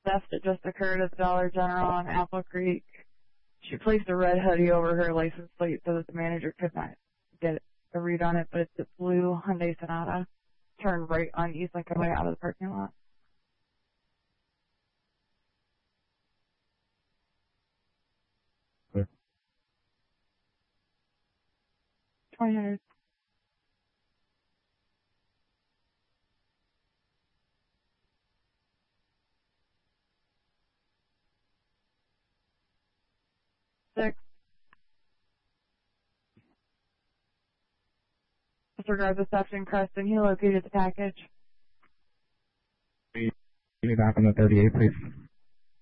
theft that just occurred at the Dollar General on Apple Creek. She placed a red hoodie over her license plate so that the manager could not get a read on it, but it's a blue Hyundai Sonata. Turned right on East Lincoln Way out of the parking lot. Clear. 2000. Six. With regard to theft in Creston, he located the package. Give me back on the 38, please.